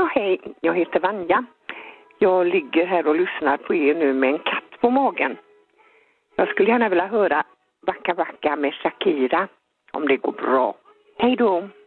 hej. Jag heter Vanja. Jag ligger här och lyssnar på er nu med en katt på magen. Jag skulle gärna vilja höra Waka Waka med Shakira, om det går bra. Hej då!